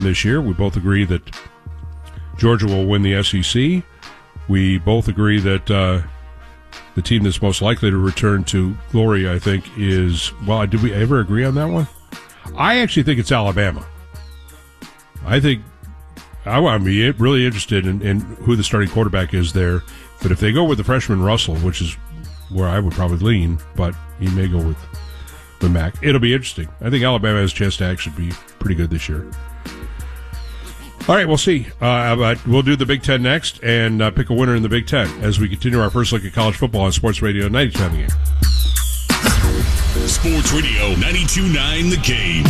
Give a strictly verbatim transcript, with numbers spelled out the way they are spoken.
this year. We both agree that Georgia will win the S E C. We both agree that uh, the team that's most likely to return to glory, I think, is, well, did we ever agree on that one? I actually think it's Alabama. I think I want to be really interested in, in who the starting quarterback is there. But if they go with the freshman Russell, which is where I would probably lean, but he may go with, with Mac, it'll be interesting. I think Alabama has a chance to actually be pretty good this year. All right, we'll see. Uh, but we'll do the Big Ten next and uh, pick a winner in the Big Ten as we continue our first look at college football on Sports Radio ninety-two point nine The Game. Sports Radio ninety-two point nine The Game.